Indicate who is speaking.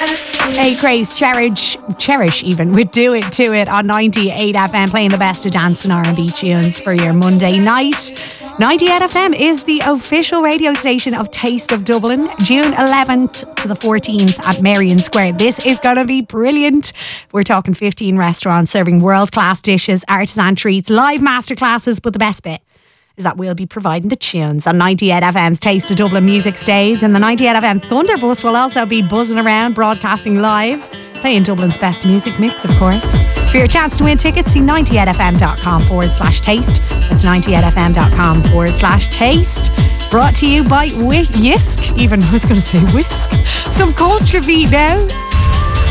Speaker 1: Hey, Grace, cherish even. We do it to it on 98 FM, playing the best of dance and R&B tunes for your Monday night. 98 FM is the official radio station of Taste of Dublin, June 11th to the 14th at Merrion Square. This is going to be brilliant. We're talking 15 restaurants serving world-class dishes, artisan treats, live masterclasses, but the best bit is that we'll be providing the tunes on 98 FM's Taste of Dublin music stage, and the 98 FM Thunderbus will also be buzzing around, broadcasting live, playing Dublin's best music mix, of course. For your chance to win tickets, see 98fm.com/taste. That's 98fm.com/taste. Brought to you by Yisk. Even I was going to say Whisk. Some culture beat now.